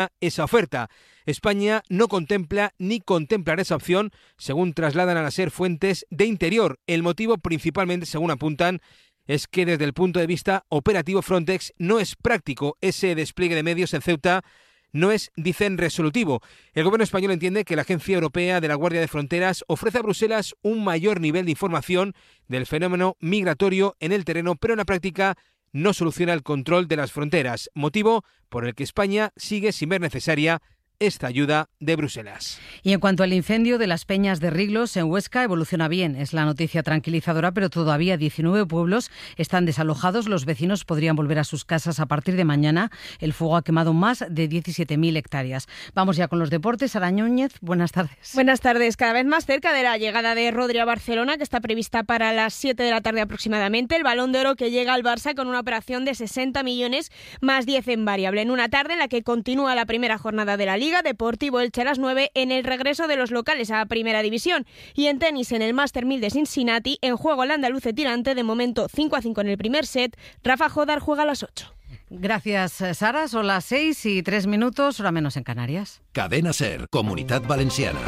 esa oferta. España no contempla ni contemplará esa opción, según trasladan a la SER fuentes de Interior. El motivo, principalmente, según apuntan, es que desde el punto de vista operativo Frontex no es práctico. Ese despliegue de medios en Ceuta no es, dicen, resolutivo. El gobierno español entiende que la Agencia Europea de la Guardia de Fronteras ofrece a Bruselas un mayor nivel de información del fenómeno migratorio en el terreno, pero en la práctica no soluciona el control de las fronteras, motivo por el que España sigue sin ver necesaria esta ayuda de Bruselas. Y en cuanto al incendio de las Peñas de Riglos en Huesca, evoluciona bien. Es la noticia tranquilizadora, pero todavía 19 pueblos están desalojados. Los vecinos podrían volver a sus casas a partir de mañana. El fuego ha quemado más de 17.000 hectáreas. Vamos ya con los deportes. Sara Núñez, buenas tardes. Buenas tardes. Cada vez más cerca de la llegada de Rodri a Barcelona, que está prevista para las 7 de la tarde aproximadamente. El Balón de Oro que llega al Barça con una operación de 60 millones más 10 en variable. En una tarde en la que continúa la primera jornada de la Liga. Deportivo Elche a las 9 en el regreso de los locales a Primera División. Y en tenis, en el Master 1000 de Cincinnati, en juego el andaluce tirante, de momento 5-5 en el primer set. Rafa Jodar juega a las 8. Gracias, Sara. Son las 6:03, hora menos en Canarias. Cadena SER, Comunitat Valenciana.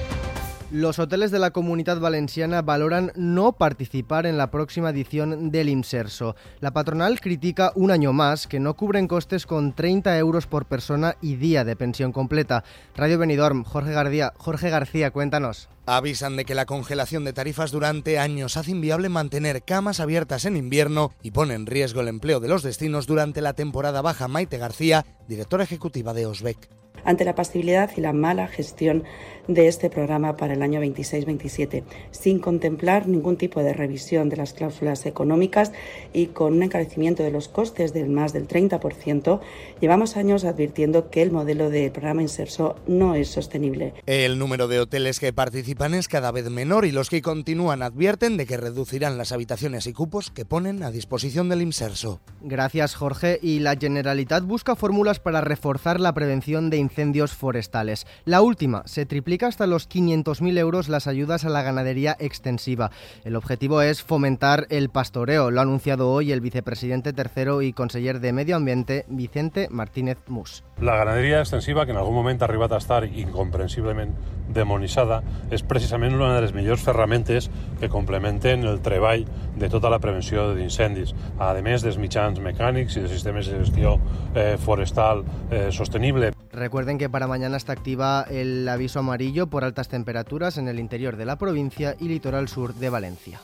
Los hoteles de la Comunitat Valenciana valoran no participar en la próxima edición del Imserso. La patronal critica un año más que no cubren costes con 30 euros por persona y día de pensión completa. Radio Benidorm, Jorge García, cuéntanos. Avisan de que la congelación de tarifas durante años hace inviable mantener camas abiertas en invierno y pone en riesgo el empleo de los destinos durante la temporada baja. Maite García, directora ejecutiva de Osbec. Ante la pasibilidad y la mala gestión de este programa para el año 26-27, sin contemplar ningún tipo de revisión de las cláusulas económicas y con un encarecimiento de los costes del más del 30%, llevamos años advirtiendo que el modelo del programa Imserso no es sostenible. El número de hoteles que participan es cada vez menor y los que continúan advierten de que reducirán las habitaciones y cupos que ponen a disposición del Imserso. Gracias, Jorge. Y la Generalitat busca fórmulas para reforzar la prevención de incendios forestales. La última, se triplica hasta los 500.000 euros las ayudas a la ganadería extensiva. El objetivo es fomentar el pastoreo. Lo ha anunciado hoy el vicepresidente tercero y conseller de Medio Ambiente, Vicente Martínez Mus. La ganaderia extensiva, que en algun moment ha arribat a estar incomprensiblement demonitzada, és precisament una de les millors ferramentes que complementen el treball de tota la prevenció d'incendis, a més dels mitjans mecànics i de sistemes de gestió forestal sostenible. Recuerden que para mañana está activa el aviso amarillo por altas temperaturas en el interior de la provincia y litoral sur de Valencia.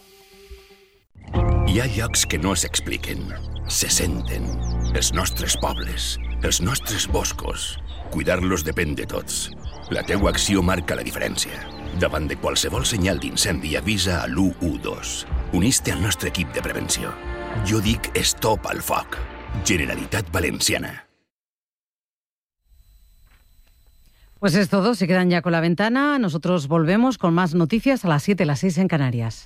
Hi ha llocs que no s'expliquen, se senten. Els nostres pobles, els nostres boscos. Cuidar-los depèn de tots. La teua acció marca la diferència. Davant de qualsevol senyal d'incendi avisa a l'112. Unís-te al nostre equip de prevenció. Jo dic stop al foc. Generalitat Valenciana. Pues es todo, se quedan ya con la ventana. Nosotros volvemos con más noticias a las 7, las 6 en Canarias.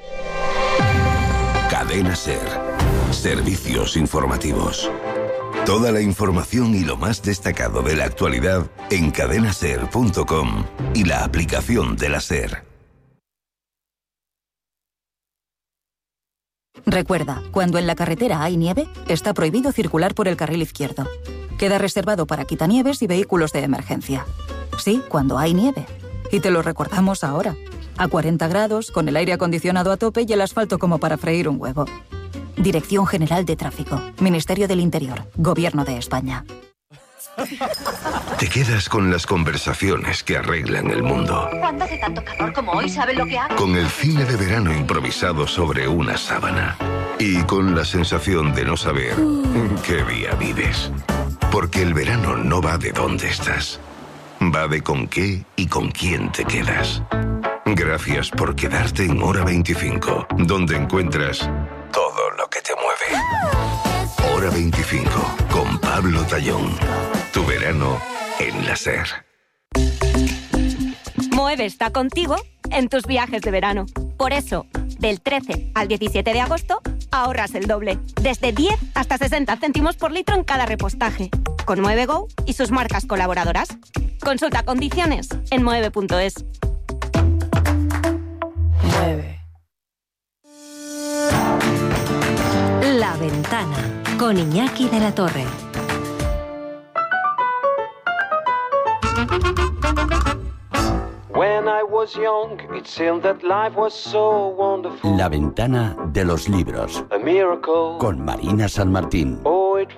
Cadena SER. Servicios informativos. Toda la información y lo más destacado de la actualidad en cadenaser.com y la aplicación de la SER. Recuerda, cuando en la carretera hay nieve, está prohibido circular por el carril izquierdo. Queda reservado para quitanieves y vehículos de emergencia. Sí, cuando hay nieve. Y te lo recordamos ahora. A 40 grados, con el aire acondicionado a tope y el asfalto como para freír un huevo. Dirección General de Tráfico. Ministerio del Interior. Gobierno de España. Te quedas con las conversaciones que arreglan el mundo. ¿Cuándo hace tanto calor como hoy? ¿Saben lo que hago? Con el cine de verano improvisado sobre una sábana. Y con la sensación de no saber qué día vives. Porque el verano no va de dónde estás. Va de con qué y con quién te quedas. Gracias por quedarte en Hora 25, donde encuentras todo lo que te mueve. Hora 25, con Pablo Tallón. Tu verano en la SER. Moeve está contigo en tus viajes de verano. Por eso, del 13 al 17 de agosto, ahorras el doble. Desde 10 hasta 60 céntimos por litro en cada repostaje. Con Moeve Go y sus marcas colaboradoras. Consulta condiciones en moeve.es. Mueve. La Ventana, con Iñaki de la Torre. La ventana de los libros. Con Marina San Martín.